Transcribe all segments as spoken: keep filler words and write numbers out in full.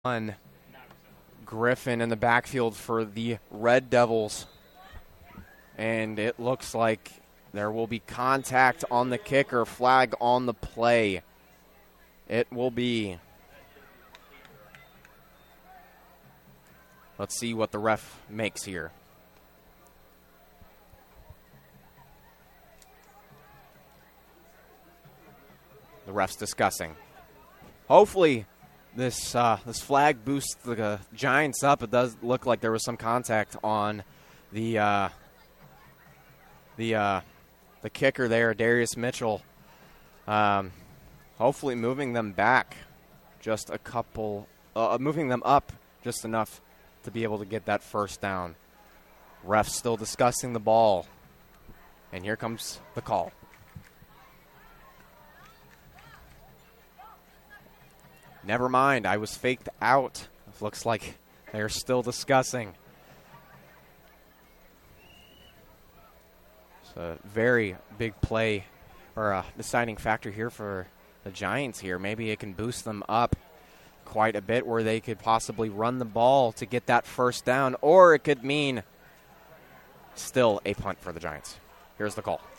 on Griffin in the backfield for the Red Devils. And it looks like there will be contact on the kicker, flag on the play. It will be. Let's see what the ref makes here. The ref's discussing. Hopefully this uh, this flag boosts the uh, Giants up. It does look like there was some contact on the uh, the uh, the kicker there, Darius Mitchell. Um, hopefully moving them back just a couple, uh, moving them up just enough to be able to get that first down. Ref still discussing the ball. And here comes the call. Never mind, I was faked out. It looks like they're still discussing. It's a very big play, or a deciding factor here for the Giants here. Maybe it can boost them up quite a bit where they could possibly run the ball to get that first down, or it could mean still a punt for the Giants. Here's the call.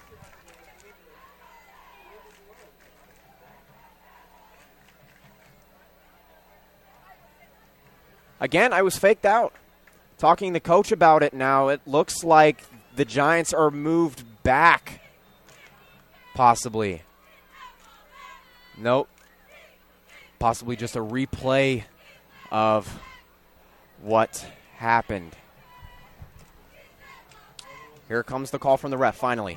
Again, I was faked out. Talking to coach about it now, it looks like the Giants are moved back, possibly. Nope. Possibly just a replay of what happened. Here comes the call from the ref, finally.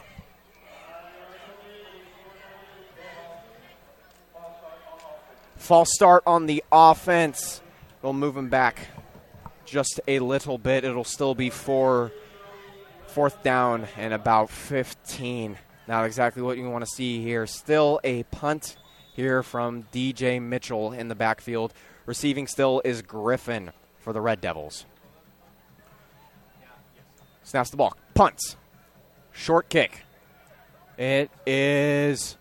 False start on the offense. We'll move him back just a little bit. It'll still be four, fourth down and about fifteen. Not exactly what you want to see here. Still a punt here from D J Mitchell in the backfield. Receiving still is Griffin for the Red Devils. Snaps the ball. Punts. Short kick. It is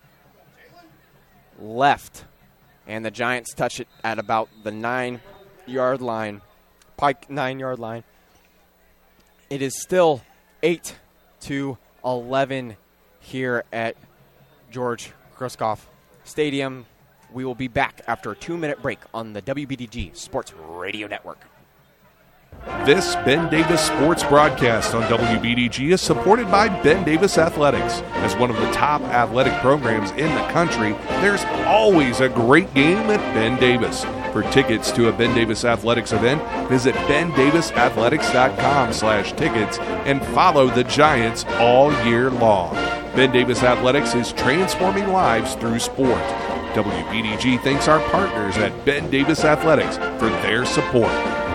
left. And the Giants touch it at about the nine-yard line. Pike nine-yard line. It is still eight to eleven here at George Kruskoff Stadium. We will be back after a two-minute break on the W B D G Sports Radio Network. This Ben Davis sports broadcast on W B D G is supported by Ben Davis Athletics. As one of the top athletic programs in the country, there's always a great game at Ben Davis. For tickets to a Ben Davis Athletics event, visit ben davis athletics dot com slash tickets and follow the Giants all year long. Ben Davis Athletics is transforming lives through sport. W B D G thanks our partners at Ben Davis Athletics for their support.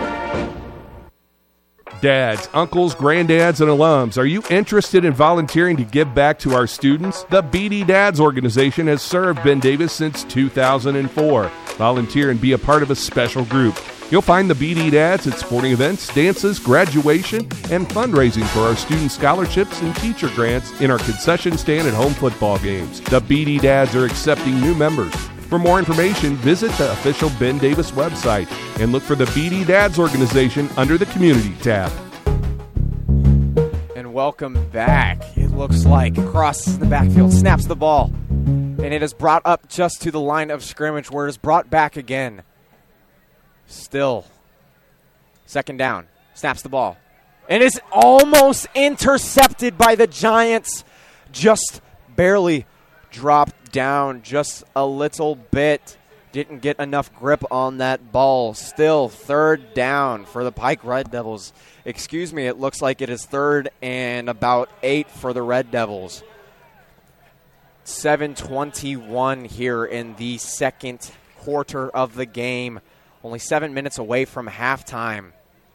Dads, uncles, granddads, and alums, are you interested in volunteering to give back to our students? The B D Dads organization has served Ben Davis since two thousand four. Volunteer and be a part of a special group. You'll find the B D Dads at sporting events, dances, graduation, and fundraising for our student scholarships and teacher grants in our concession stand at home football games. The B D Dads are accepting new members. For more information, visit the official Ben Davis website and look for the B D Dads organization under the Community tab. And welcome back. It looks like crosses the backfield, snaps the ball, and it is brought up just to the line of scrimmage where it is brought back again. Still, second down, snaps the ball, and is almost intercepted by the Giants. Just barely dropped down just a little bit. Didn't get enough grip on that ball. Still third down for the Pike Red Devils. Excuse me, it looks like it is third and about eight for the Red Devils. seven twenty-one here in the second quarter of the game. Only seven minutes away from halftime.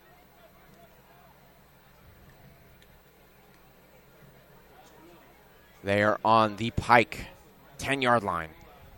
They are on the Pike ten-yard line.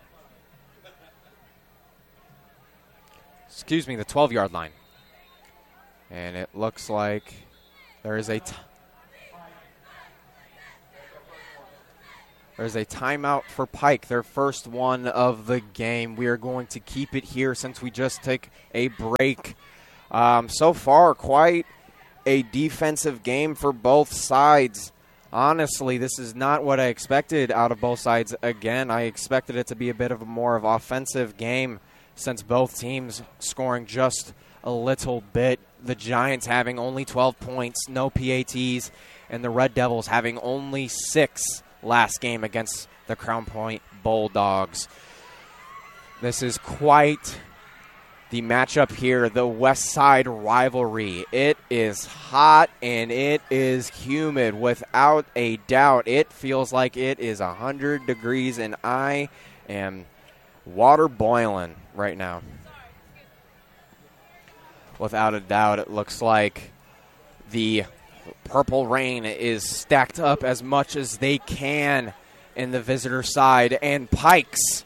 Excuse me, the twelve-yard line. And it looks like there is a t- There's a timeout for Pike, their first one of the game. We are going to keep it here since we just took a break. Um, so far, quite a defensive game for both sides. Honestly, this is not what I expected out of both sides. Again, I expected it to be a bit of a more of offensive game since both teams scoring just a little bit. The Giants having only twelve points, no P A Ts, and the Red Devils having only six last game against the Crown Point Bulldogs. This is quite the matchup here, the West Side rivalry. It is hot and it is humid without a doubt. It feels like it is one hundred degrees and I am water boiling right now. Without a doubt, it looks like the Purple Rain is stacked up as much as they can in the visitor side. And Pike's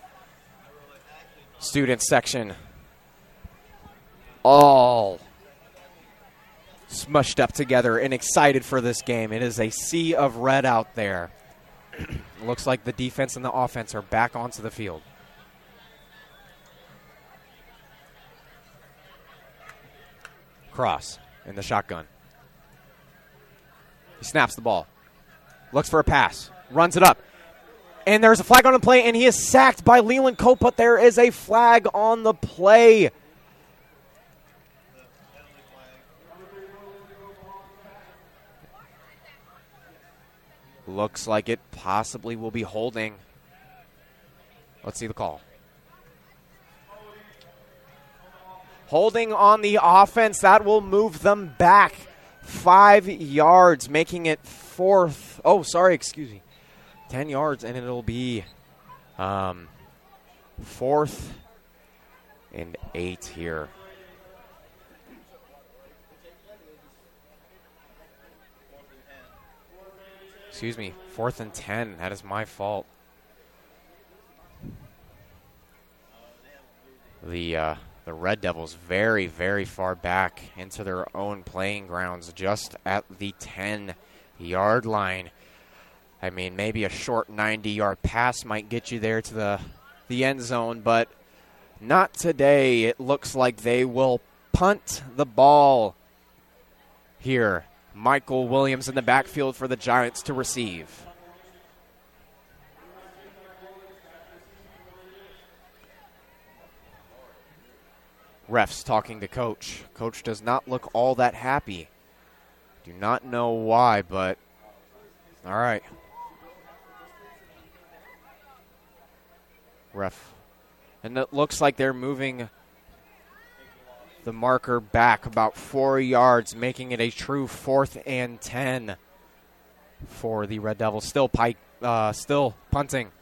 student section all smushed up together and excited for this game. It is a sea of red out there. Looks like the defense and the offense are back onto the field. Cross in the shotgun. He snaps the ball. Looks for a pass. Runs it up. And there's a flag on the play, and he is sacked by Leland Cope, but there is a flag on the play. Looks like it possibly will be holding. Let's see the call. Holding on the offense, that will move them back five yards, making it fourth. Oh, sorry, excuse me. Ten yards, and it'll be um, fourth and eight here. Excuse me, fourth and ten. That is my fault. The uh, the Red Devils very, very far back into their own playing grounds, just at the ten-yard line. I mean, maybe a short ninety-yard pass might get you there to the, the end zone, but not today. It looks like they will punt the ball here. Michael Williams in the backfield for the Giants to receive. Refs talking to coach. Coach does not look all that happy. Do not know why, but all right. Ref. And it looks like they're moving the marker back about four yards, making it a true fourth and ten for the Red Devils. Still Pike, uh, still punting.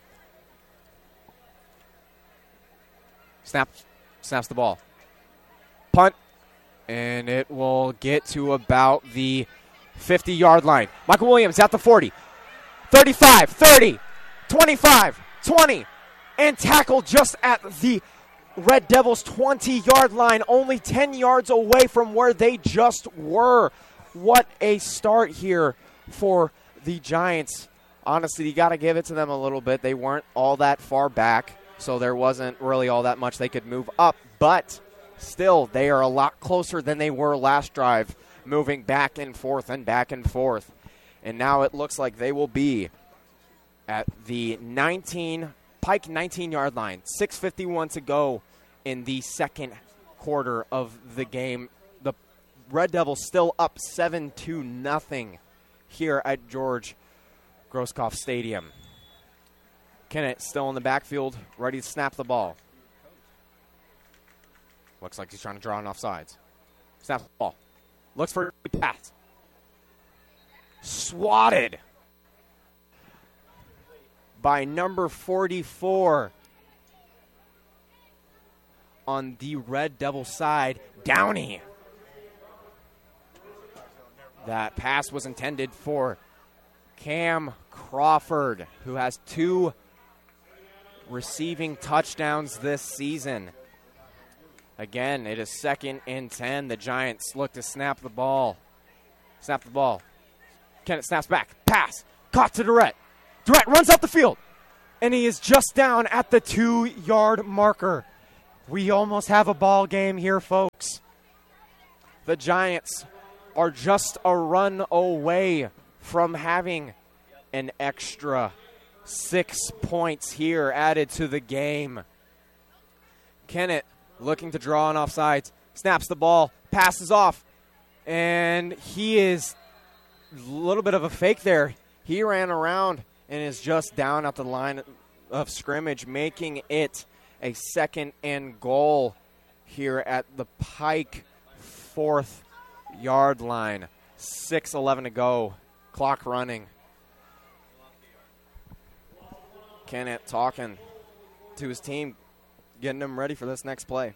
Snap, snaps the ball. Punt, and it will get to about the fifty-yard line. Michael Williams at the forty, thirty-five, thirty, twenty-five, twenty, and tackle just at the Red Devils' twenty-yard line, only ten yards away from where they just were. What a start here for the Giants. Honestly, you got to give it to them a little bit. They weren't all that far back, so there wasn't really all that much they could move up, but still, they are a lot closer than they were last drive, moving back and forth and back and forth. And now it looks like they will be at the nineteen, Pike nineteen-yard line. six fifty-one to go in the second quarter of the game. The Red Devils still up seven to nothing here at George Grosskopf Stadium. Kennett still in the backfield, ready to snap the ball. Looks like he's trying to draw an offsides. Snaps the ball. Looks for a pass. Swatted by number forty-four on the Red Devil side, Downey. That pass was intended for Cam Crawford, who has two receiving touchdowns this season. Again, it is second and ten. The Giants look to snap the ball. Snap the ball. Kennett snaps back. Pass. Caught to Durrett. Durant runs up the field, and he is just down at the two-yard marker. We almost have a ball game here, folks. The Giants are just a run away from having an extra six points here added to the game. Kennett looking to draw on offsides, snaps the ball, passes off, and he is a little bit of a fake there. He ran around and is just down at the line of scrimmage, making it a second and goal here at the Pike fourth yard line. six eleven to go, clock running. Kennett talking to his team, getting them ready for this next play.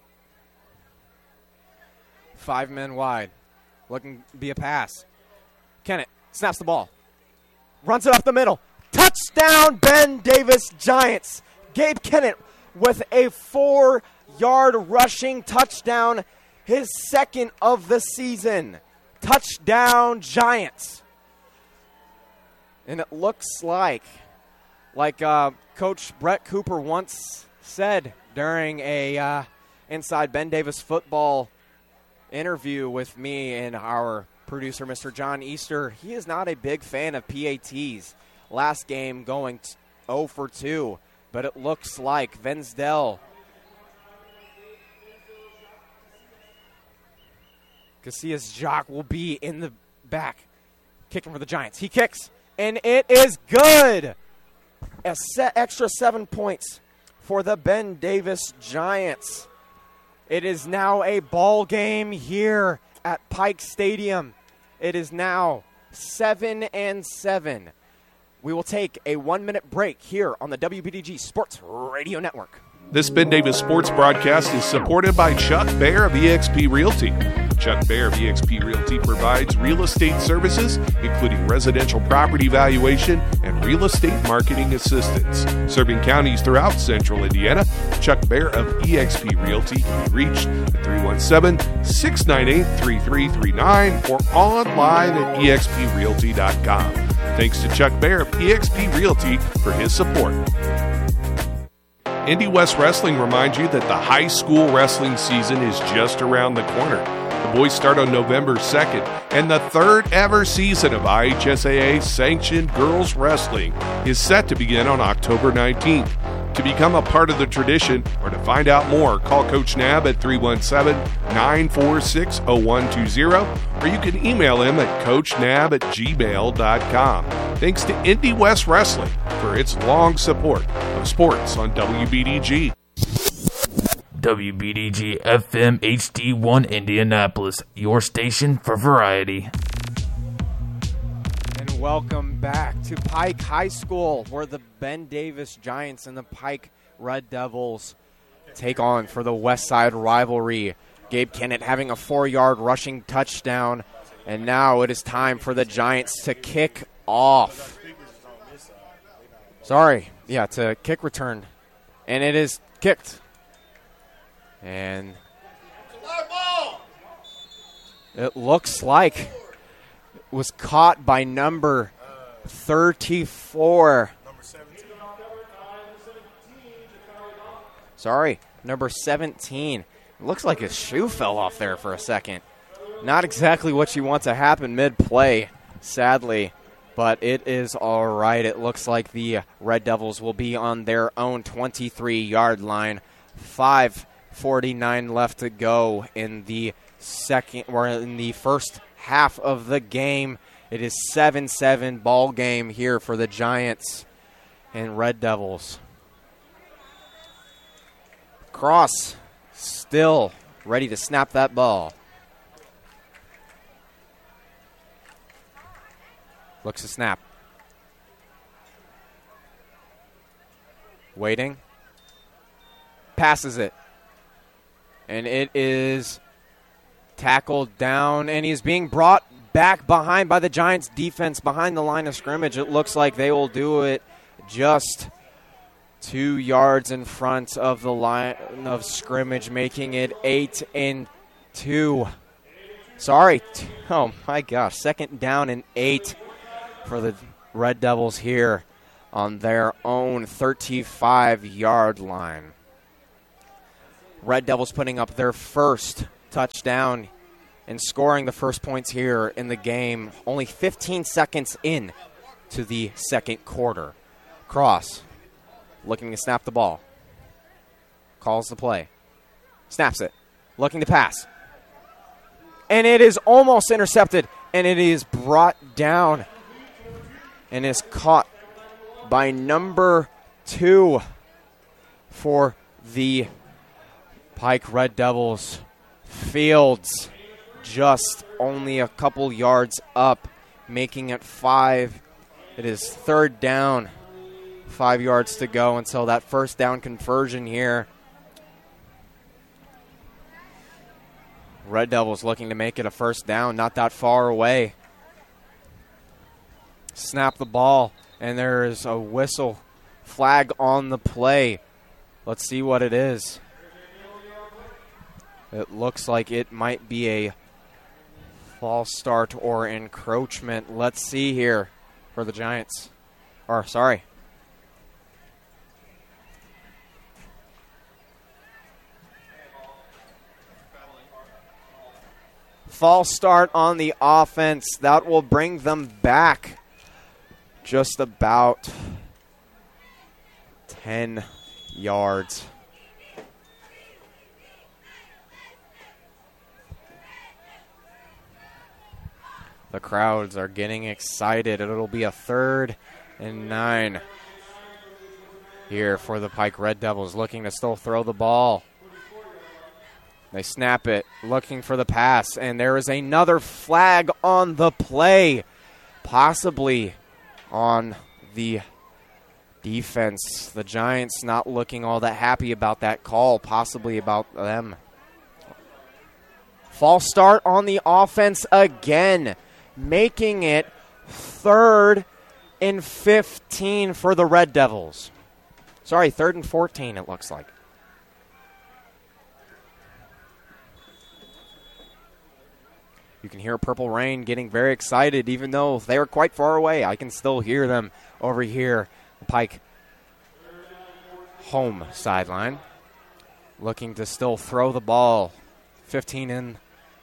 Five men wide, looking to be a pass. Kennett snaps the ball, runs it up the middle. Touchdown, Ben Davis Giants. Gabe Kennett with a four-yard rushing touchdown, his second of the season. Touchdown, Giants. And it looks like, like uh, Coach Brett Cooper once said during a uh, Inside Ben Davis football interview with me and our producer, Mister John Easter, he is not a big fan of P A Ts. Last game going oh for two, but it looks like Vensdell, Casillas Jock will be in the back, kicking for the Giants. He kicks, and it is good. A set extra seven points for the Ben Davis Giants. It is now a ball game here at Pike Stadium. It is now seven and seven. We will take a one-minute break here on the W B D G Sports Radio Network. This Ben Davis Sports broadcast is supported by Chuck Bear of E X P Realty. Chuck Bear of E X P Realty provides real estate services, including residential property valuation and real estate marketing assistance. Serving counties throughout central Indiana, Chuck Bear of E X P Realty can be reached at three one seven, six nine eight, three three three nine or online at e x p realty dot com. Thanks to Chuck Bear of E X P Realty for his support. Indy West Wrestling reminds you that the high school wrestling season is just around the corner. The boys start on November second, and the third ever season of I H S A A-sanctioned girls wrestling is set to begin on October nineteenth. To become a part of the tradition or to find out more, call Coach Nab at three one seven, nine four six, zero one two zero, or you can email him at coachnab at gmail dot com. Thanks to Indy West Wrestling for its long support of sports on W B D G. W B D G F M H D one Indianapolis, your station for variety. And welcome back to Pike High School, where the Ben Davis Giants and the Pike Red Devils take on for the West Side rivalry. Gabe Kennett having a four-yard rushing touchdown, and now it is time for the Giants to kick off. Sorry, yeah, to kick return, and it is kicked. And it looks like it was caught by number thirty-four. Sorry, number seventeen. It looks like his shoe fell off there for a second. Not exactly what you want to happen mid-play, sadly, but it is all right. It looks like the Red Devils will be on their own twenty-three-yard line. five forty-nine left to go in the second or in the first half of the game. It is seven seven ball game here for the Giants and Red Devils. Cross still ready to snap that ball. Looks to snap. Waiting. Passes it. And it is tackled down, and he's being brought back behind by the Giants' defense behind the line of scrimmage. It looks like they will do it just two yards in front of the line of scrimmage, making it eight and two. Sorry. Oh, my gosh. Second down and eight for the Red Devils here on their own thirty-five-yard line. Red Devils putting up their first touchdown and scoring the first points here in the game. Only fifteen seconds in to the second quarter. Cross looking to snap the ball. Calls the play. Snaps it. Looking to pass. And it is almost intercepted, and it is brought down and is caught by number two for the Pike Red Devils. Fields just only a couple yards up, making it five. It is third down, five yards to go until that first down conversion here. Red Devils looking to make it a first down, not that far away. Snap the ball, and there is a whistle flag on the play. Let's see what it is. It looks like it might be a false start or encroachment. Let's see here for the Giants. Or, sorry. False start on the offense. That will bring them back just about ten yards. The crowds are getting excited. It'll be a third and nine here for the Pike Red Devils, looking to still throw the ball. They snap it, looking for the pass, and there is another flag on the play, possibly on the defense. The Giants not looking all that happy about that call, possibly about them. False start on the offense again, making it third and fifteen for the Red Devils. Sorry, third and fourteen it looks like. You can hear Purple Rain getting very excited, even though they are quite far away. I can still hear them over here. Pike home sideline. Looking to still throw the ball. fifteen in.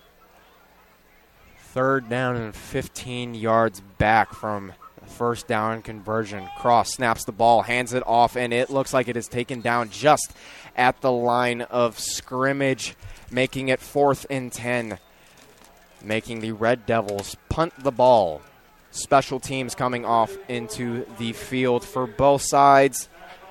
Third down and fifteen yards back from first down conversion. Cross snaps the ball, hands it off, and it looks like it is taken down just at the line of scrimmage, making it fourth and ten. Making the Red Devils punt the ball. Special teams coming off into the field for both sides.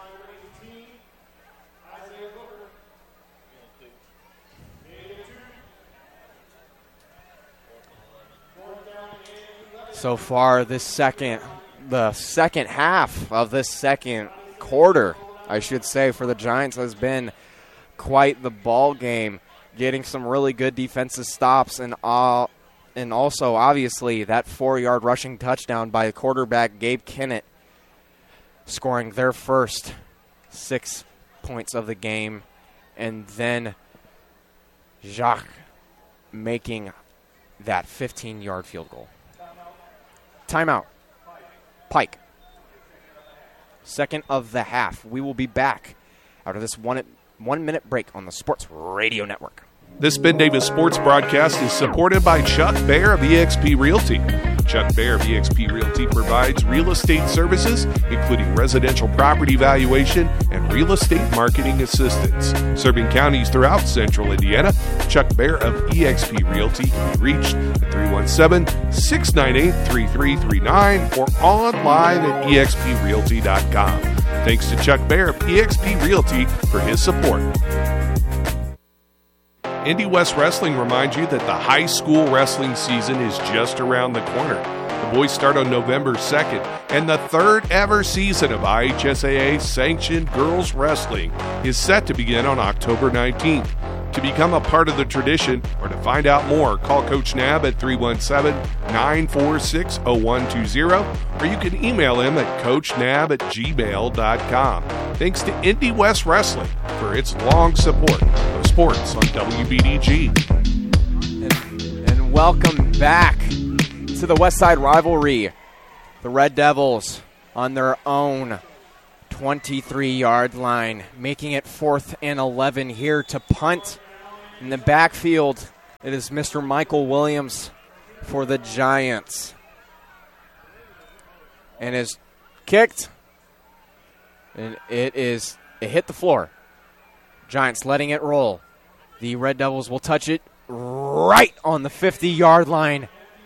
So far, this second, the second half of this second quarter, I should say, for the Giants has been quite the ball game. Getting some really good defensive stops, and uh, and also, obviously, that four-yard rushing touchdown by quarterback Gabe Kennett, scoring their first six points of the game, and then Jacques making that fifteen-yard field goal. Timeout. Pike. Second of the half. We will be back after this one one-minute break on the Sports Radio Network. This Ben Davis Sports broadcast is supported by Chuck Bear of E X P Realty. Chuck Bear of E X P Realty provides real estate services, including residential property valuation and real estate marketing assistance. Serving counties throughout central Indiana, Chuck Bear of E X P Realty can be reached at three one seven, six nine eight, three three three nine or online at e x p realty dot com. Thanks to Chuck Bear of E X P Realty for his support. Indy West Wrestling reminds you that the high school wrestling season is just around the corner. The boys start on November second, and the third ever season of I H S A A-sanctioned girls wrestling is set to begin on October nineteenth. To become a part of the tradition or to find out more, call Coach Nab at three one seven, nine four six, zero one two zero, or you can email him at coach nab at gmail dot com. Thanks to Indy West Wrestling for its long support of sports on W B D G. And, and welcome back to the West Side Rivalry. The Red Devils on their own twenty-three-yard line, making it fourth and eleven here to punt. In the backfield, it is Mister Michael Williams for the Giants. And is kicked. And it is, it hit the floor. Giants letting it roll. The Red Devils will touch it right on the fifty-yard line.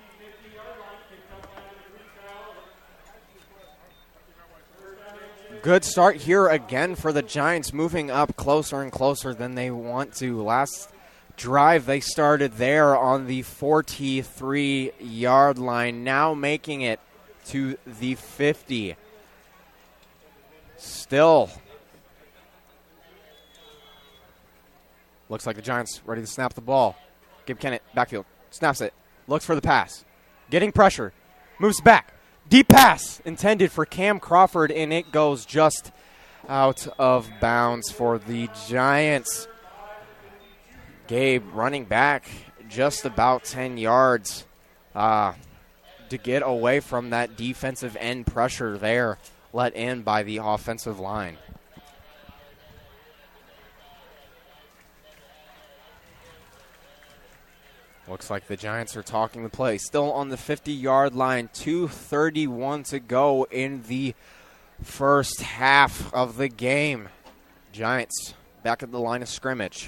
Good start here again for the Giants, moving up closer and closer than they want to. Last drive, they started there on the forty-three-yard line, now making it to the fifty. Still, looks like the Giants ready to snap the ball. Gabe Kennett, backfield, snaps it, looks for the pass, getting pressure, moves back. Deep pass intended for Cam Crawford, and it goes just out of bounds for the Giants. Gabe running back just about ten yards uh, to get away from that defensive end pressure there let in by the offensive line. Looks like the Giants are talking the play. Still on the fifty-yard line, two thirty-one to go in the first half of the game. Giants back at the line of scrimmage.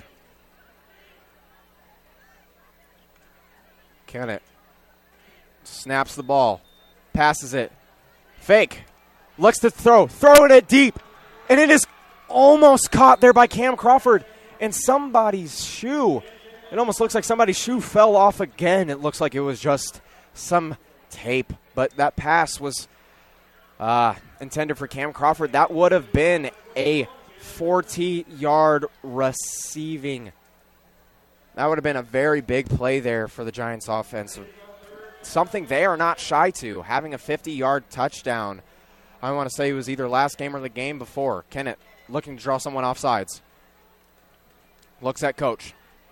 Kennett snaps the ball, passes it, fake, looks to throw, throwing it deep, and it is almost caught there by Cam Crawford and somebody's shoe. It almost looks like somebody's shoe fell off again. It looks like it was just some tape, but that pass was uh, intended for Cam Crawford. That would have been a forty-yard receiving. That would have been a very big play there for the Giants offense. Something they are not shy to, having a fifty-yard touchdown. I want to say it was either last game or the game before. Kennett looking to draw someone off sides. Looks at coach.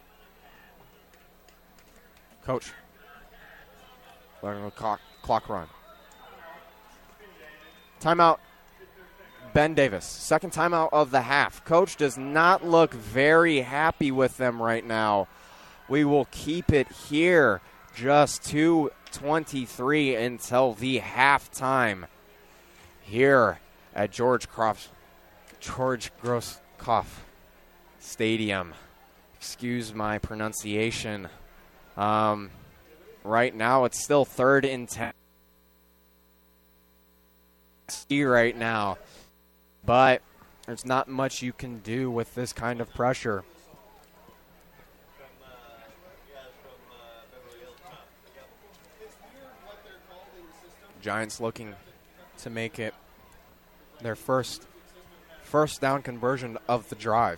Coach, letting the clock, clock run. Timeout, Ben Davis. Second timeout of the half. Coach does not look very happy with them right now. We will keep it here. Just two twenty-three until the halftime here at George Croft, George Grosskopf Stadium. Excuse my pronunciation. Um, right now, it's still third and ten right now, but there's not much you can do with this kind of pressure. Giants looking to make it their first first down conversion of the drive.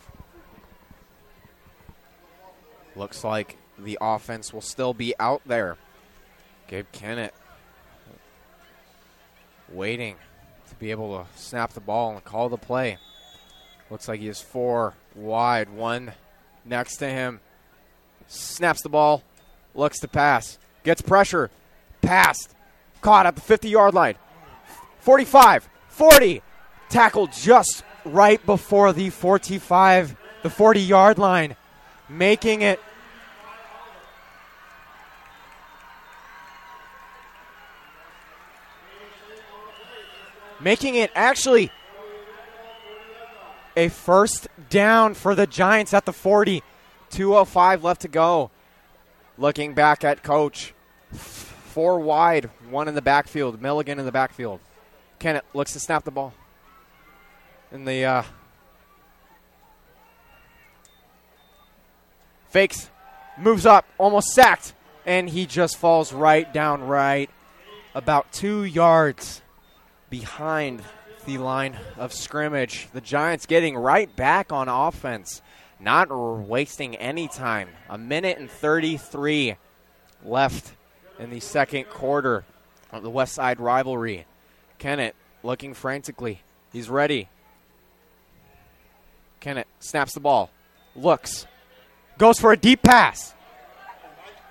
Looks like the offense will still be out there. Gabe Kennett waiting to be able to snap the ball and call the play. Looks like he is four wide, one next to him. Snaps the ball, looks to pass, gets pressure, passed, caught at the fifty-yard line. forty-five, forty, tackled just right before the forty-five, the forty-yard line, making it making it actually a first down for the Giants at the forty. two oh five left to go. Looking back at coach. Four wide, one in the backfield. Milligan in the backfield. Kennett looks to snap the ball. In the uh, fakes, moves up, almost sacked, and he just falls right down right about two yards behind the line of scrimmage. The Giants getting right back on offense, not wasting any time. A minute and thirty-three left in the second quarter of the West Side rivalry. Kennett looking frantically. He's ready. Kennett snaps the ball, looks, goes for a deep pass.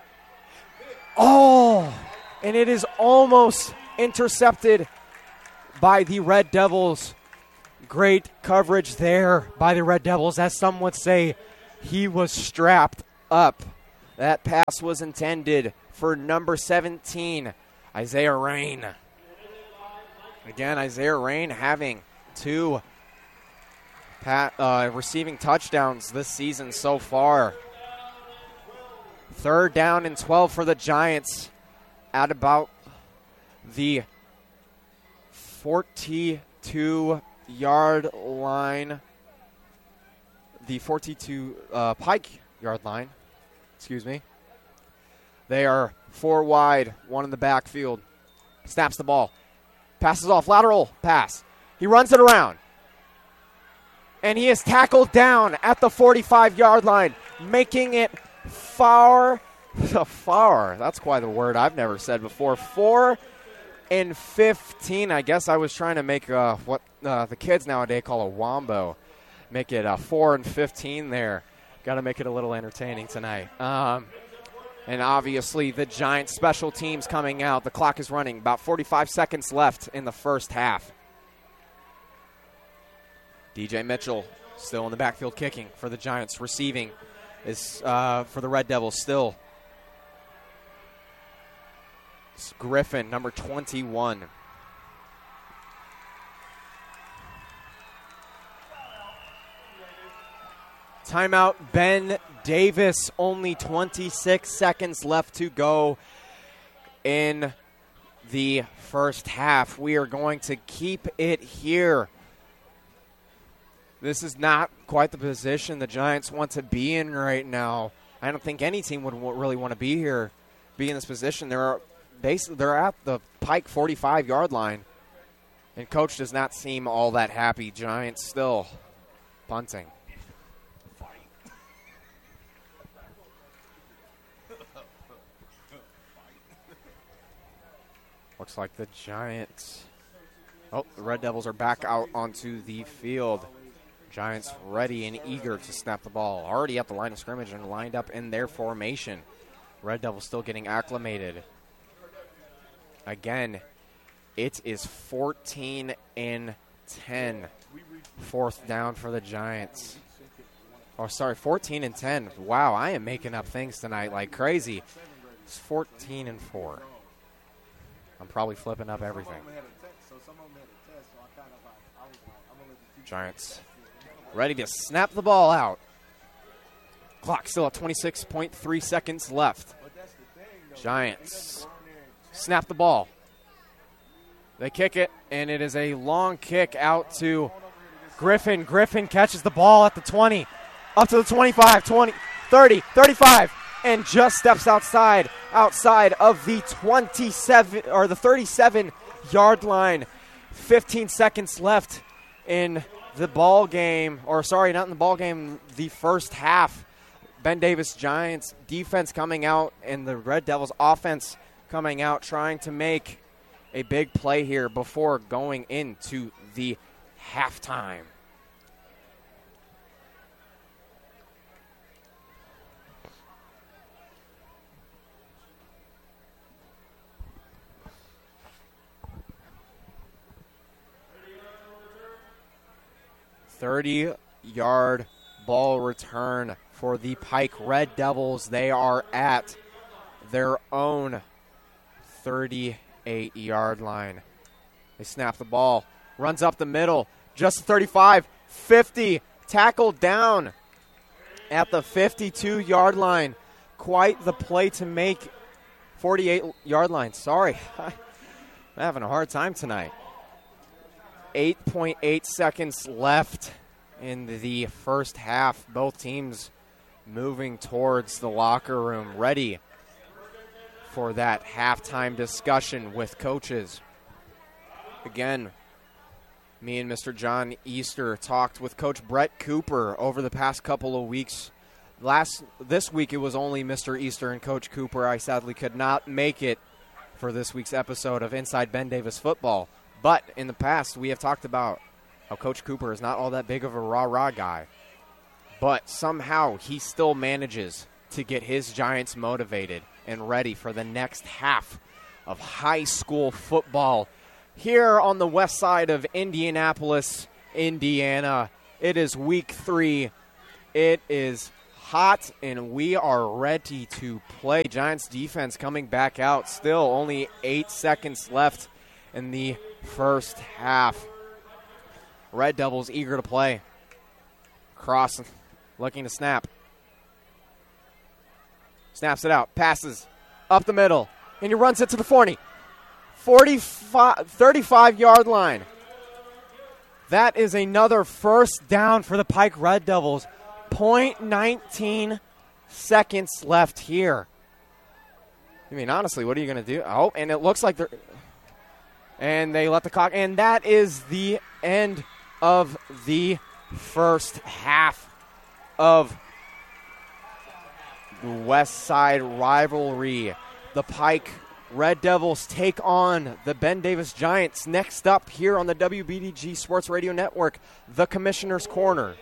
Oh, and it is almost intercepted by the Red Devils. Great coverage there by the Red Devils. As some would say, he was strapped up. That pass was intended for number seventeen, Isaiah Rain. Again, Isaiah Rain having two pat, uh, receiving touchdowns this season so far. Third down and twelve for the Giants at about the forty-two-yard line. The forty-two uh, Pike yard line. Excuse me. They are four wide, one in the backfield. Snaps the ball. Passes off, lateral pass. He runs it around. And he is tackled down at the forty-five-yard line, making it far, far. That's quite a word I've never said before. Four and fifteen. I guess I was trying to make uh, what uh, the kids nowadays call a wombo. Make it a four and fifteen there. Got to make it a little entertaining tonight. Um, and obviously the Giants special teams coming out. The clock is running. About forty-five seconds left in the first half. D J Mitchell still in the backfield kicking for the Giants. Receiving is uh, for the Red Devils still. It's Griffin, number twenty-one. Timeout, Ben Davis. Only twenty-six seconds left to go in the first half. We are going to keep it here. This is not quite the position the Giants want to be in right now. I don't think any team would w- really want to be here, be in this position. They're basically they're at the Pike forty-five-yard line, and coach does not seem all that happy. Giants still punting. Looks like the Giants. Oh, the Red Devils are back out onto the field. Giants ready and eager to snap the ball. Already at the line of scrimmage and lined up in their formation. Red Devils still getting acclimated. Again, it is fourteen and ten. Fourth down for the Giants. Oh, sorry, fourteen and ten. Wow, I am making up things tonight like crazy. It's fourteen and four. I'm probably flipping up everything. Giants ready to snap the ball out. Clock still at twenty-six point three seconds left. Giants snap the ball. They kick it, and it is a long kick out to Griffin. Griffin catches the ball at the twenty, up to the twenty-five, twenty, thirty, thirty-five, and just steps outside, outside of the twenty-seven or the thirty-seven-yard line. fifteen seconds left in the ball game, or sorry, not in the ball game, the first half. Ben Davis Giants defense coming out and the Red Devils offense coming out, trying to make a big play here before going into the halftime. thirty-yard ball return for the Pike Red Devils. They are at their own thirty-eight-yard line. They snap the ball. Runs up the middle. Just thirty-five, fifty. Tackled down at the fifty-two-yard line. Quite the play to make. forty-eight-yard line. Sorry. I'm having a hard time tonight. eight point eight seconds left in the first half. Both teams moving towards the locker room, ready for that halftime discussion with coaches. Again, me and Mister John Easter talked with Coach Brett Cooper over the past couple of weeks. Last This week it was only Mister Easter and Coach Cooper. I sadly could not make it for this week's episode of Inside Ben Davis Football. But in the past, we have talked about how Coach Cooper is not all that big of a rah-rah guy. But somehow he still manages to get his Giants motivated and ready for the next half of high school football here on the west side of Indianapolis, Indiana. It is week three. It is hot, and we are ready to play. Giants defense coming back out. Still only eight seconds left in the first half. Red Devils eager to play. Cross looking to snap. Snaps it out. Passes up the middle. And he runs it to the forty. forty-five, thirty-five-yard line. That is another first down for the Pike Red Devils. zero point one nine seconds left here. I mean, honestly, what are you going to do? Oh, and it looks like they're... And they let the clock... And that is the end of the first half of the West Side rivalry. The Pike Red Devils take on the Ben Davis Giants. Next up here on the W B D G Sports Radio Network, the Commissioner's Corner.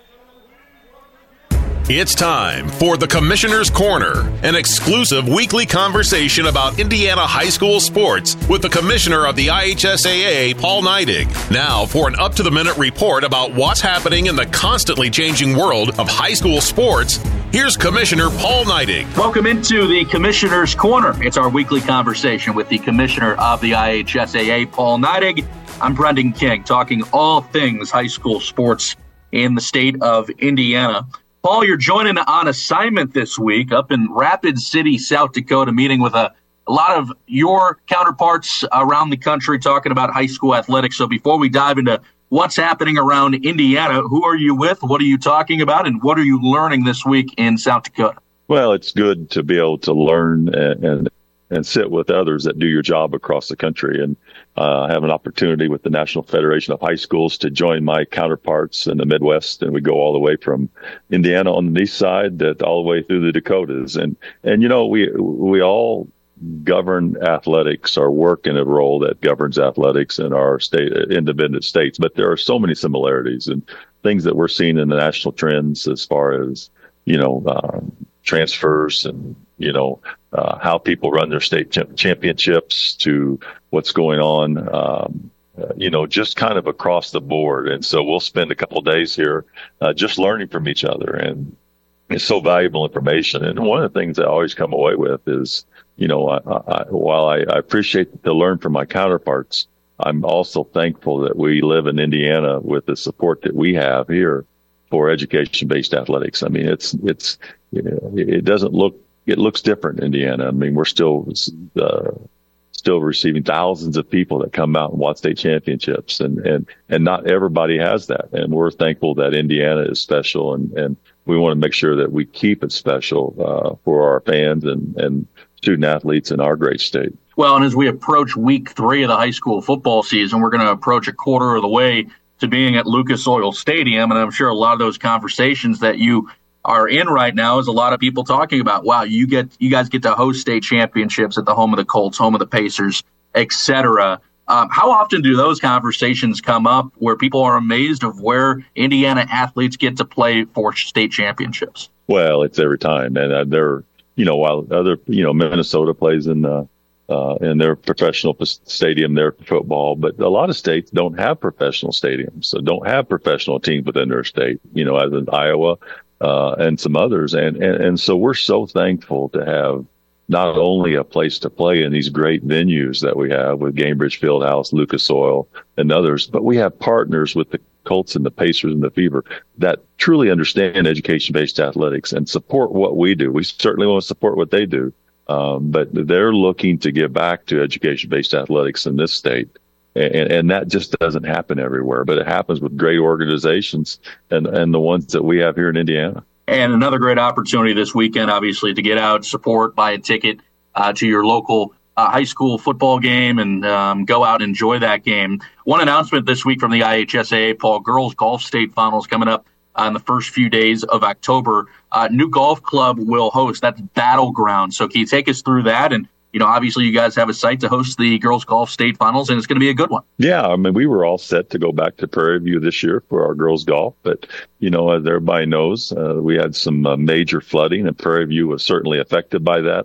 It's time for the Commissioner's Corner, an exclusive weekly conversation about Indiana high school sports with the commissioner of the I H S A A, Paul Neidig. Now for an up-to-the-minute report about what's happening in the constantly changing world of high school sports, here's Commissioner Paul Neidig. Welcome into the Commissioner's Corner. It's our weekly conversation with the commissioner of the I H S A A, Paul Neidig. I'm Brendan King, talking all things high school sports in the state of Indiana. Paul, you're joining on assignment this week up in Rapid City, South Dakota, meeting with a, a lot of your counterparts around the country talking about high school athletics. So before we dive into what's happening around Indiana, who are you with, what are you talking about, and what are you learning this week in South Dakota? Well, it's good to be able to learn and, and and sit with others that do your job across the country. And uh, I have an opportunity with the National Federation of High Schools to join my counterparts in the Midwest. And we go all the way from Indiana on the east side that all the way through the Dakotas. And, and you know, we we all govern athletics or work in a role that governs athletics in our state, independent states. But there are so many similarities and things that we're seeing in the national trends as far as, you know, um, transfers and, you know, uh, how people run their state ch- championships to what's going on, um, uh, you know, just kind of across the board. And so we'll spend a couple of days here uh, just learning from each other. And it's so valuable information. And one of the things I always come away with is, you know, I, I, while I, I appreciate to learn from my counterparts, I'm also thankful that we live in Indiana with the support that we have here for education-based athletics. I mean, it's, it's, you know, it doesn't look, it looks different in Indiana. I mean, we're still, uh, still receiving thousands of people that come out and watch state championships, and, and, and not everybody has that. And we're thankful that Indiana is special, and, and we want to make sure that we keep it special, uh, for our fans and, and student athletes in our great state. Well, and as we approach week three of the high school football season, we're going to approach a quarter of the way to being at Lucas Oil Stadium. And I'm sure a lot of those conversations that you are in right now is a lot of people talking about, wow, you get, you guys get to host state championships at the home of the Colts, home of the Pacers, et cetera. Um, how often do those conversations come up where people are amazed of where Indiana athletes get to play for state championships? Well, it's every time. And uh, they're, you know, while other, you know, Minnesota plays in the, Uh, in their professional stadium there for football, but a lot of states don't have professional stadiums, so don't have professional teams within their state, you know, as in Iowa, uh, and some others. And, and, and so we're so thankful to have not only a place to play in these great venues that we have with Gainbridge Fieldhouse, Lucas Oil, and others, but we have partners with the Colts and the Pacers and the Fever that truly understand education-based athletics and support what we do. We certainly want to support what they do. Um, but they're looking to give back to education-based athletics in this state. And, and that just doesn't happen everywhere, but it happens with great organizations and, and the ones that we have here in Indiana. And another great opportunity this weekend, obviously, to get out, support, buy a ticket uh, to your local uh, high school football game and um, go out and enjoy that game. One announcement this week from the I H S A A, Paul, girls golf state finals coming up on the first few days of October. Uh, new golf club will host. That's Battleground. So can you take us through that? And, you know, obviously you guys have a site to host the girls golf state finals, and it's going to be a good one. Yeah, I mean, we were all set to go back to Prairie View this year for our girls golf. But, you know, as everybody knows, uh, we had some uh, major flooding, and Prairie View was certainly affected by that.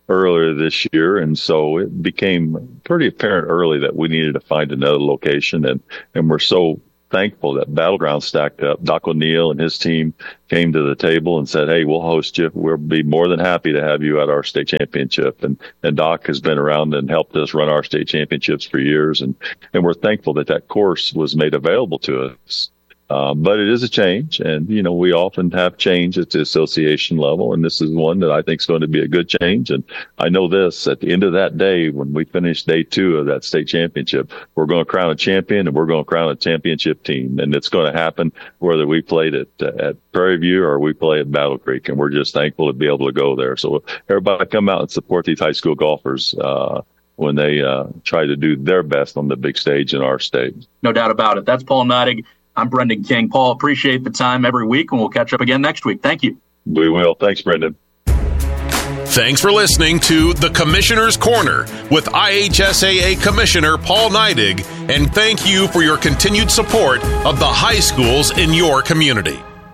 earlier this year. And so it became pretty apparent early that we needed to find another location. And, and we're so thankful that Battleground stacked up. Doc O'Neill and his team came to the table and said, hey, we'll host you. We'll be more than happy to have you at our state championship. And, and Doc has been around and helped us run our state championships for years. And, and we're thankful that that course was made available to us. Uh, but it is a change, and, you know, we often have change at the association level, and this is one that I think is going to be a good change. And I know this, at the end of that day, when we finish day two of that state championship, we're going to crown a champion, and we're going to crown a championship team. And it's going to happen whether we played at, at Prairie View or we play at Battle Creek, and we're just thankful to be able to go there. So everybody come out and support these high school golfers uh, when they uh, try to do their best on the big stage in our state. No doubt about it. That's Paul Neidig. I'm Brendan King. Paul, appreciate the time every week, and we'll catch up again next week. Thank you. We will. Thanks, Brendan. Thanks for listening to The Commissioner's Corner with I H S A A Commissioner Paul Neidig, and thank you for your continued support of the high schools in your community.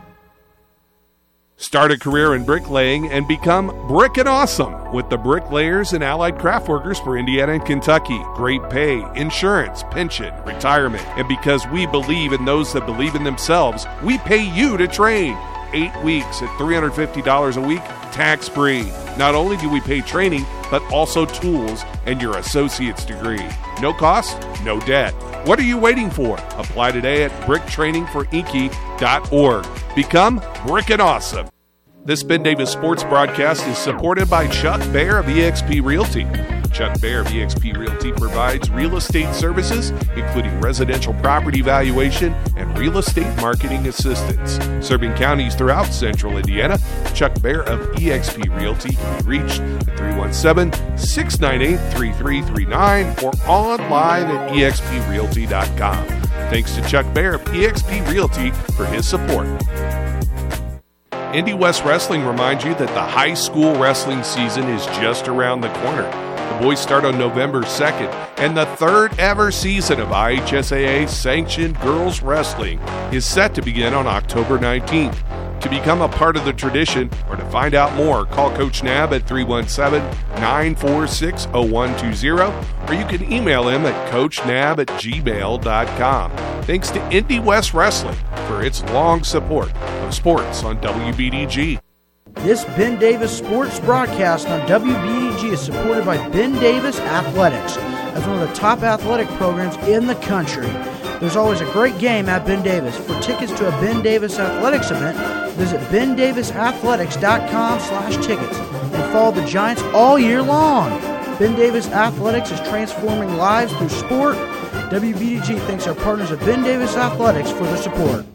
Start a career in bricklaying and become Brickin' Awesome with the Bricklayers and Allied Craft Workers for Indiana and Kentucky. Great pay, insurance, pension, retirement. And because we believe in those that believe in themselves, we pay you to train. Eight weeks at three hundred fifty dollars a week, tax-free. Not only do we pay training, but also tools and your associate's degree. No cost, no debt. What are you waiting for? Apply today at brick training for inky dot org. Become Brickin' Awesome. This Ben Davis Sports broadcast is supported by Chuck Bear of eXp Realty. Chuck Bear of eXp Realty provides real estate services, including residential property valuation and real estate marketing assistance. Serving counties throughout central Indiana, Chuck Bear of eXp Realty can be reached at three one seven, six nine eight, three three three nine or online at e x p realty dot com. Thanks to Chuck Bear of eXp Realty for his support. Indy West Wrestling reminds you that the high school wrestling season is just around the corner. The boys start on November second, and the third ever season of I H S A A sanctioned girls wrestling is set to begin on October nineteenth. To become a part of the tradition or to find out more, call Coach Nab at three one seven, nine four six, zero one two zero, or you can email him at coach nab at gmail dot com. Thanks to Indy West Wrestling for its long support of sports on W B D G. This Ben Davis Sports broadcast on W B D G is supported by Ben Davis Athletics as one of the top athletic programs in the country. There's always a great game at Ben Davis. For tickets to a Ben Davis Athletics event, visit ben davis athletics dot com slash tickets and follow the Giants all year long. Ben Davis Athletics is transforming lives through sport. W B D G thanks our partners at Ben Davis Athletics for their support.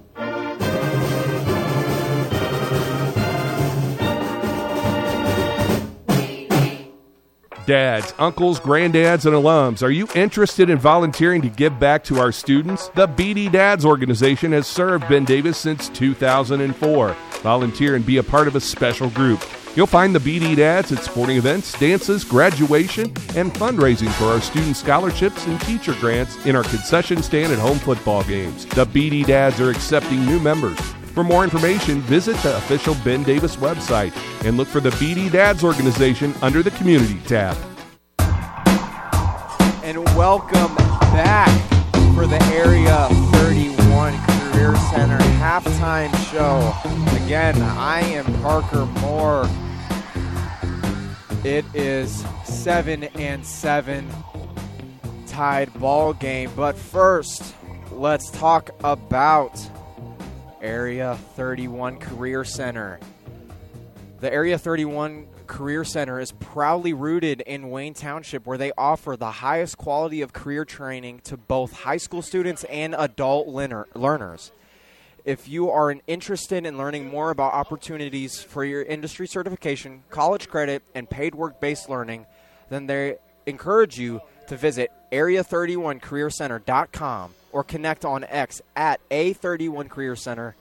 Dads, uncles, granddads, and alums, are you interested in volunteering to give back to our students? The B D Dads organization has served Ben Davis since two thousand four. Volunteer and be a part of a special group. You'll find the B D Dads at sporting events, dances, graduation, and fundraising for our student scholarships and teacher grants in our concession stand and home football games. The B D Dads are accepting new members. For more information, visit the official Ben Davis website and look for the B D Dads organization under the Community tab. And welcome back for the Area thirty-one Career Center halftime show. Again, I am Parker Moore. It is seven and seven tied ball game. But first, let's talk about Area thirty-one Career Center. The Area thirty-one Career Center is proudly rooted in Wayne Township, where they offer the highest quality of career training to both high school students and adult learner, learners. If you are interested in learning more about opportunities for your industry certification, college credit, and paid work-based learning, then they encourage you to visit area thirty-one career center dot com or connect on X at A thirty-one Career Center.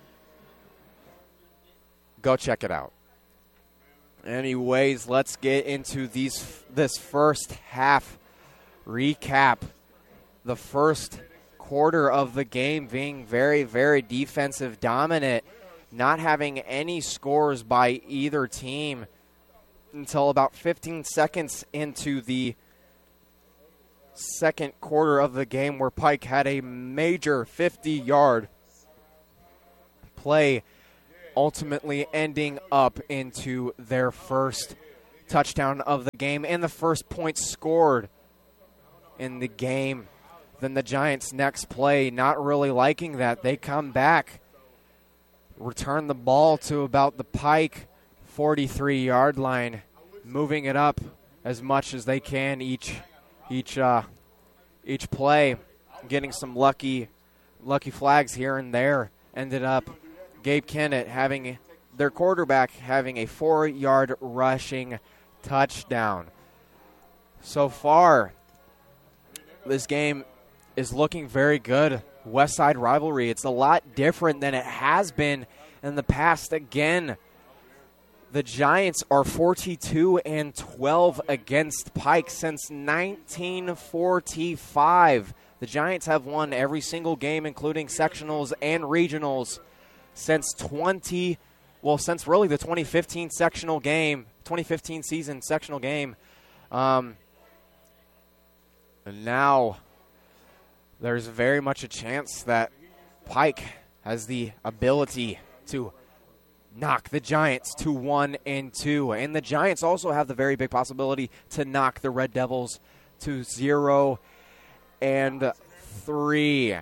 Go check it out. Anyways, let's get into these this first half recap. The first quarter of the game being very, very defensive dominant, not having any scores by either team. until about fifteen seconds into the second quarter of the game, where Pike had a major fifty-yard play, ultimately ending up into their first touchdown of the game and the first point scored in the game. Then the Giants' next play, not really liking that, they come back, return the ball to about the Pike forty-three-yard line, moving it up as much as they can each each uh, each play, getting some lucky lucky flags here and there. Ended up Gabe Kennett having their quarterback having a four-yard rushing touchdown. So far, this game is looking very good. West Side rivalry. It's a lot different than it has been in the past. Again, the Giants are forty-two and twelve against Pike since nineteen forty-five. The Giants have won every single game, including sectionals and regionals, since twenty, well, since really the twenty fifteen sectional game, twenty fifteen season sectional game. Um, and now there's very much a chance that Pike has the ability to knock the Giants to one and two. And the Giants also have the very big possibility to knock the Red Devils to zero and three.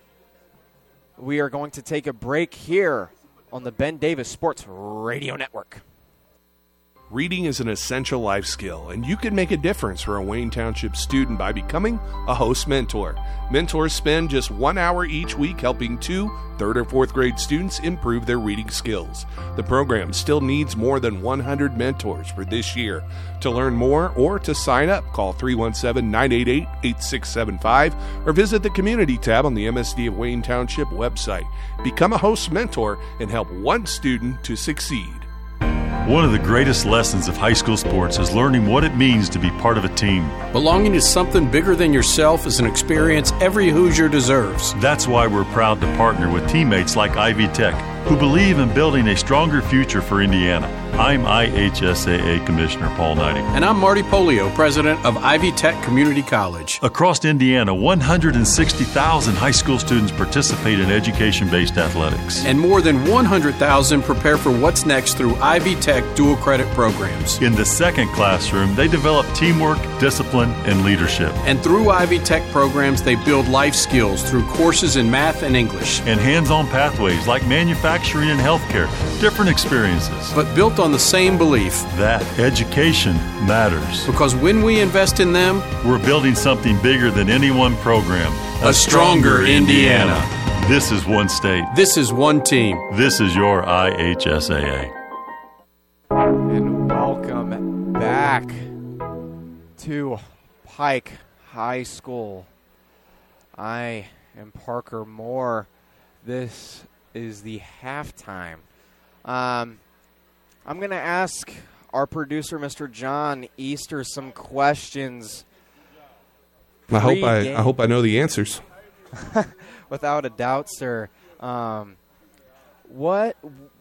We are going to take a break here on the Ben Davis Sports Radio Network. Reading is an essential life skill, and you can make a difference for a Wayne Township student by becoming a host mentor. Mentors spend just one hour each week helping two third or fourth grade students improve their reading skills. The program still needs more than one hundred mentors for this year. To learn more or to sign up, call three one seven, nine eight eight, eight six seven five or visit the Community tab on the M S D of Wayne Township website. Become a host mentor and help one student to succeed. One of the greatest lessons of high school sports is learning what it means to be part of a team. Belonging to something bigger than yourself is an experience every Hoosier deserves. That's why we're proud to partner with teammates like Ivy Tech, who believe in building a stronger future for Indiana. I'm I H S A A Commissioner Paul Neidig. And I'm Marty Polio, President of Ivy Tech Community College. Across Indiana, one hundred sixty thousand high school students participate in education-based athletics. And more than one hundred thousand prepare for what's next through Ivy Tech dual credit programs. In the second classroom, they develop teamwork, discipline, and leadership. And through Ivy Tech programs, they build life skills through courses in math and English. And hands-on pathways like manufacturing and healthcare. Different experiences. But built on the same belief that education matters. Because when we invest in them, we're building something bigger than any one program. A, a stronger, stronger Indiana. Indiana. This is one state. This is one team. This is your I H S A A. And welcome back to Pike High School. I am Parker Moore. This is the halftime. Um, I'm going to ask our producer, Mister John Easter, some questions. I hope I, I hope I know the answers. Without a doubt, sir. Um, what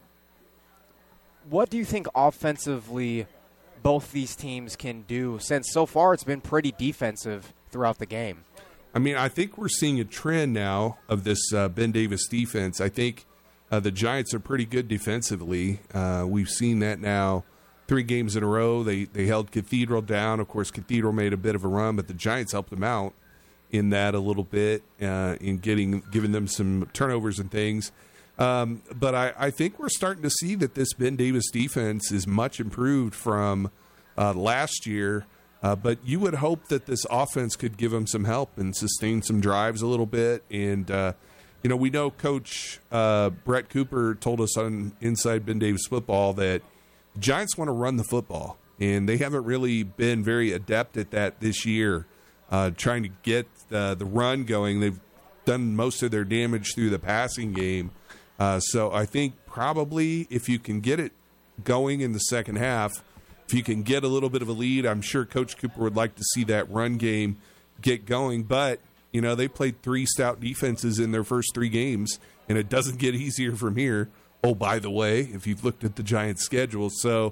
what do you think offensively both these teams can do? Since so far it's been pretty defensive throughout the game. I mean, I think we're seeing a trend now of this uh, Ben Davis defense. I think uh, the Giants are pretty good defensively. Uh, we've seen that now three games in a row. They they held Cathedral down. Of course, Cathedral made a bit of a run, but the Giants helped them out in that a little bit, uh, in getting giving them some turnovers and things. Um, but I, I think we're starting to see that this Ben Davis defense is much improved from uh, last year. Uh, but you would hope that this offense could give them some help and sustain some drives a little bit. And, uh, you know, we know Coach uh, Brett Cooper told us on Inside Ben Davis Football that the Giants want to run the football. And they haven't really been very adept at that this year, uh, trying to get uh, the run going. They've done most of their damage through the passing game. Uh, so I think probably if you can get it going in the second half, if you can get a little bit of a lead, I'm sure Coach Cooper would like to see that run game get going. But, you know, they played three stout defenses in their first three games, and it doesn't get easier from here. Oh, by the way, if you've looked at the Giants' schedule. So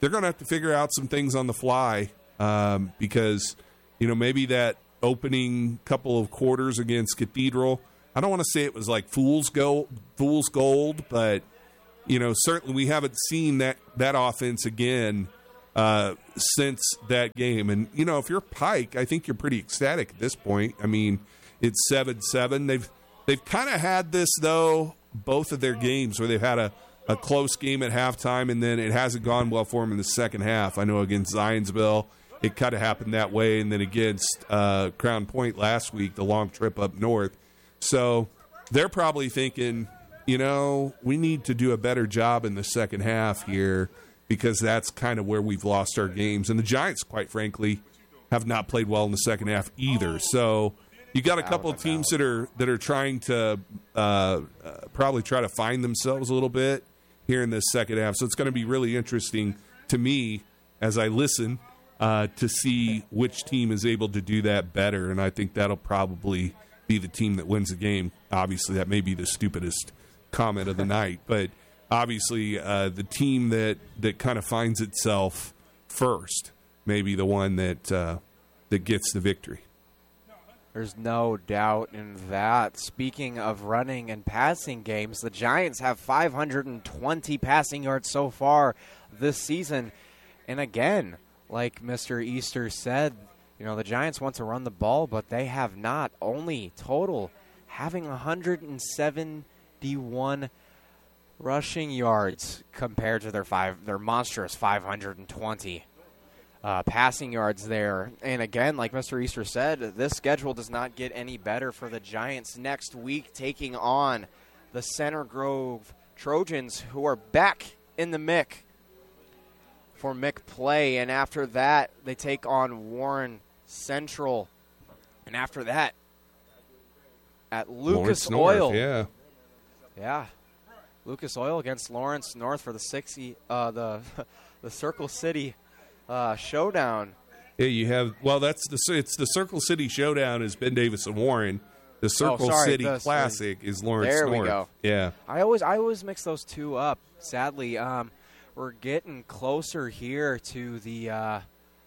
they're going to have to figure out some things on the fly um, because, you know, maybe that opening couple of quarters against Cathedral, I don't want to say it was like fool's gold, fool's gold, but, you know, certainly we haven't seen that, that offense again uh, since that game. And, you know, if you're Pike, I think you're pretty ecstatic at this point. I mean, it's seven seven. They've, they've kind of had this, though, both of their games where they've had a, a close game at halftime, and then it hasn't gone well for them in the second half. I know against Zionsville, it kind of happened that way, and then against uh, Crown Point last week, the long trip up north. So they're probably thinking, you know, we need to do a better job in the second half here because that's kind of where we've lost our games. And the Giants, quite frankly, have not played well in the second half either. So you got a couple of teams that are that are trying to uh, uh, probably try to find themselves a little bit here in this second half. So it's going to be really interesting to me as I listen uh, to see which team is able to do that better. And I think that'll probably be the team that wins the game. Obviously, that may be the stupidest comment of the night, but obviously uh, the team that, that kind of finds itself first may be the one that uh, that gets the victory. There's no doubt in that. Speaking of running and passing games, the Giants have five hundred twenty passing yards so far this season. And again, like Mister Easter said, you know, the Giants want to run the ball, but they have not. Only total having one hundred seventy-one rushing yards compared to their five, their monstrous five hundred twenty. Uh, passing yards there. And again, like Mister Easter said, this schedule does not get any better for the Giants next week, taking on the Center Grove Trojans, who are back in the M I C for M I C play. And after that, they take on Warren Central. And after that, at Lucas Lawrence Oil. North, yeah. Yeah. Lucas Oil against Lawrence North for the sixty, uh, the the Circle City Uh, showdown. Yeah, you have. Well, that's the it's the Circle City Showdown is Ben Davis and Warren. The Circle oh, sorry, City the, Classic is Lawrence there North. We go. Yeah, I always I always mix those two up. Sadly, um, we're getting closer here to the uh,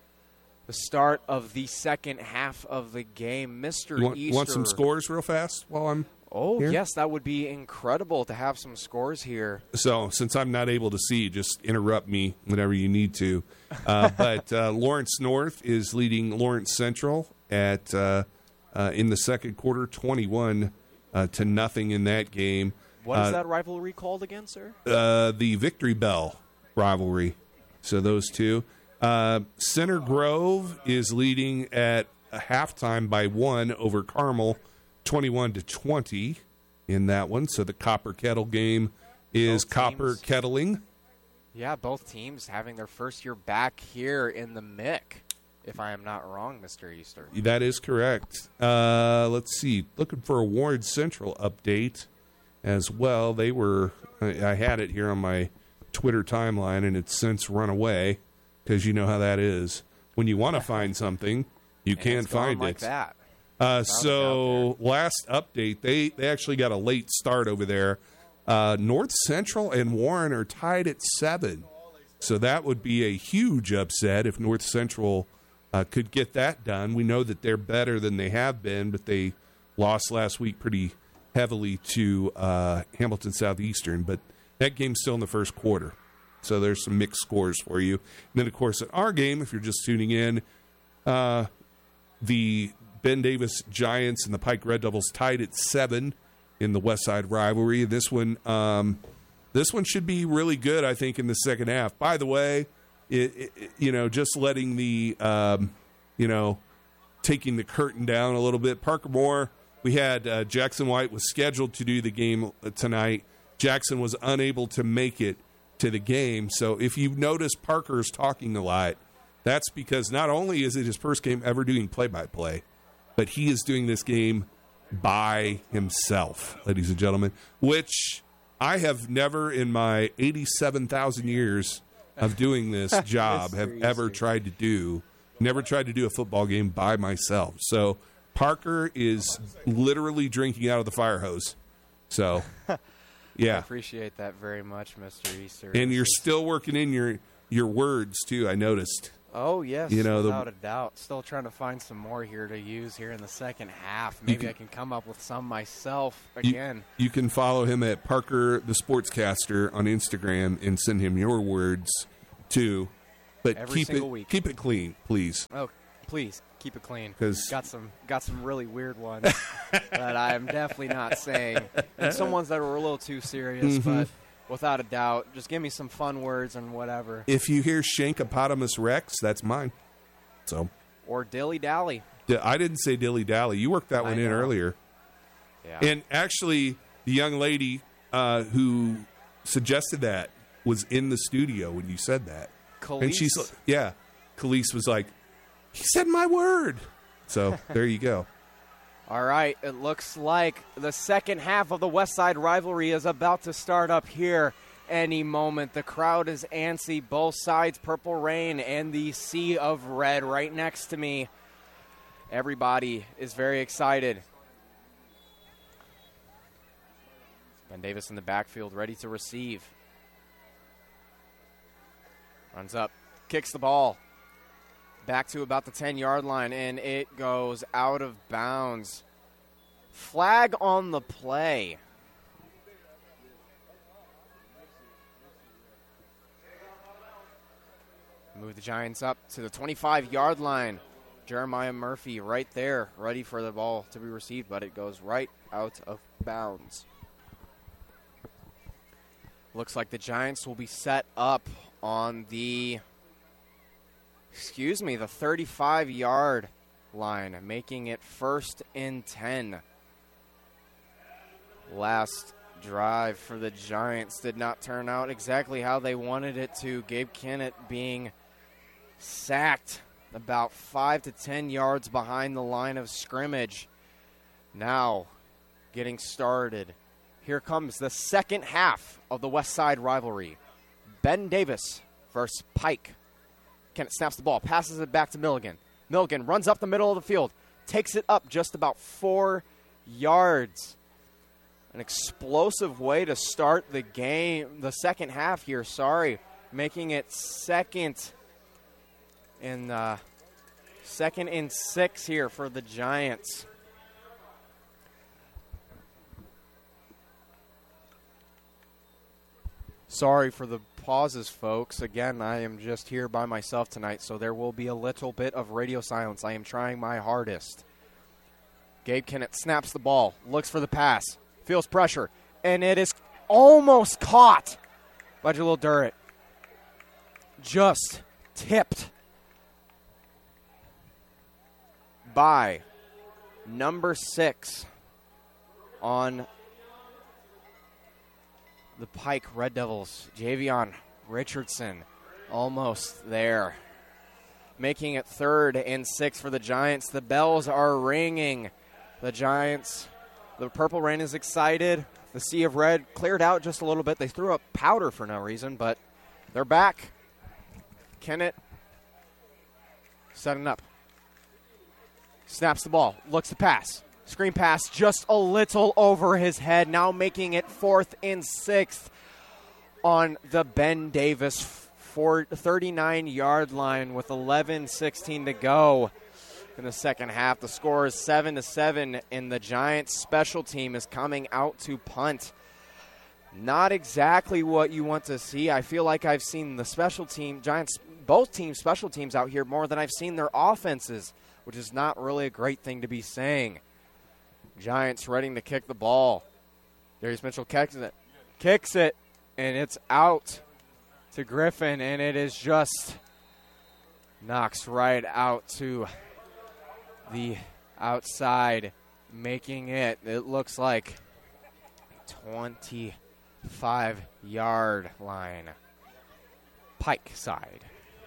the start of the second half of the game. Mister You want, Easter, want some scores real fast while I'm. Oh, here? yes, that would be incredible to have some scores here. So, since I'm not able to see, just interrupt me whenever you need to. Uh, but uh, Lawrence North is leading Lawrence Central at uh, uh, in the second quarter, twenty-one uh, to nothing in that game. What is uh, that rivalry called again, sir? Uh, the Victory Bell rivalry. So those two. Uh, Center Grove is leading at a halftime by one over Carmel. twenty-one to twenty in that one. So the Copper Kettle game is Copper Kettling. Yeah, both teams having their first year back here in the M I C, if I am not wrong, Mister Easter. That is correct. Uh, let's see. Looking for a Warren Central update as well. They were, I had it here on my Twitter timeline, and it's since run away because you know how that is. When you want to find something, you and can't it's gone find like it. That. Uh, so last update, they, they actually got a late start over there. Uh, North Central and Warren are tied at seven. So that would be a huge upset if North Central uh, could get that done. We know that they're better than they have been, but they lost last week pretty heavily to uh, Hamilton Southeastern. But that game's still in the first quarter. So there's some mixed scores for you. And then, of course, at our game, if you're just tuning in, uh, the Ben Davis Giants and the Pike Red Devils tied at seven in the West Side rivalry. This one, um, this one should be really good, I think, in the second half. By the way, it, it, you know, just letting the, um, you know, taking the curtain down a little bit. Parker Moore, we had uh, Jackson White was scheduled to do the game tonight. Jackson was unable to make it to the game. So if you've noticed Parker's talking a lot, that's because not only is it his first game ever doing play-by-play, but he is doing this game by himself, ladies and gentlemen, which I have never in my eighty-seven thousand years of doing this job have ever tried to do. Never tried to do a football game by myself. So Parker is literally drinking out of the fire hose. So, yeah. I appreciate that very much, Mister Easter. And you're still working in your your words, too, I noticed. Oh, yes, you know, without the, a doubt. Still trying to find some more here to use here in the second half. Maybe can, I can come up with some myself again. You, you can follow him at Parker the Sportscaster on Instagram and send him your words, too. But Every keep single it, week. keep it clean, please. Oh, please, keep it clean. 'Cause got some got some really weird ones that I'm definitely not saying. And some ones that were a little too serious, mm-hmm. but without a doubt, just give me some fun words and whatever. If you hear Shankopotamus Rex, that's mine. So, or dilly dally. I didn't say dilly dally. You worked that one in earlier. Yeah. And actually, the young lady uh, who suggested that was in the studio when you said that. Khalees? And she's like, yeah. Khalees was like, he said my word. So there you go. All right. It looks like the second half of the West Side rivalry is about to start up here any moment. The crowd is antsy. Both sides, Purple Rain and the Sea of Red right next to me. Everybody is very excited. Ben Davis in the backfield, ready to receive. Runs up, kicks the ball. Back to about the ten-yard line, and it goes out of bounds. Flag on the play. Move the Giants up to the twenty-five-yard line. Jeremiah Murphy right there, ready for the ball to be received, but it goes right out of bounds. Looks like the Giants will be set up on the, excuse me, the thirty-five-yard line, making it first and ten. Last drive for the Giants did not turn out exactly how they wanted it to. Gabe Kennett being sacked about five to ten yards behind the line of scrimmage. Now getting started. Here comes the second half of the West Side rivalry. Ben Davis versus Pike. Kennett snaps the ball, passes it back to Milligan. Milligan runs up the middle of the field, takes it up just about four yards. An explosive way to start the game, the second half here, sorry. Making it second in uh, second and six here for the Giants. Sorry for the pauses, folks. Again, I am just here by myself tonight, so there will be a little bit of radio silence. I am trying my hardest. Gabe Kennett snaps the ball, looks for the pass, feels pressure, and it is almost caught by Jalil Durrett. Just tipped by number six on the Pike Red Devils, Javion Richardson, almost there. Making it third and six for the Giants. The bells are ringing. The Giants, the Purple Rain is excited. The Sea of Red cleared out just a little bit. They threw up powder for no reason, but they're back. Kennett setting up. Snaps the ball, looks to pass. Screen pass just a little over his head. Now making it fourth and sixth on the Ben Davis thirty-nine-yard line with eleven sixteen to go in the second half. The score is seven to seven, and the Giants' special team is coming out to punt. Not exactly what you want to see. I feel like I've seen the special team, Giants, both teams' special teams out here more than I've seen their offenses, which is not really a great thing to be saying. Giants ready to kick the ball. Darius Mitchell kicks it, kicks it, and it's out to Griffin, and it is just knocks right out to the outside, making it, it looks like, twenty-five-yard line. Pike side.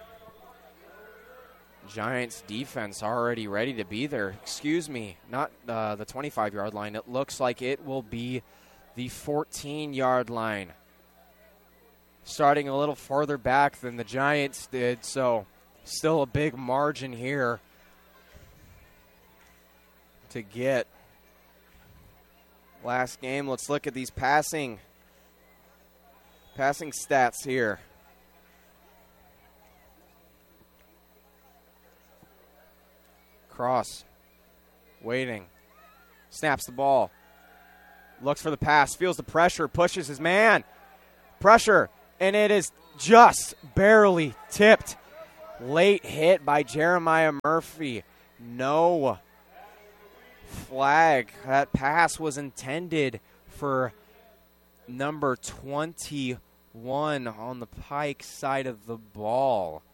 Giants defense already ready to be there. Excuse me, not uh, the twenty-five-yard line. It looks like it will be the fourteen-yard line. Starting a little farther back than the Giants did, so still a big margin here to get. Last game, let's look at these passing passing stats here. Cross. Waiting. Snaps the ball. Looks for the pass. Feels the pressure. Pushes his man. Pressure. And it is just barely tipped. Late hit by Jeremiah Murphy. No flag. That pass was intended for number twenty-one on the Pike side of the ball.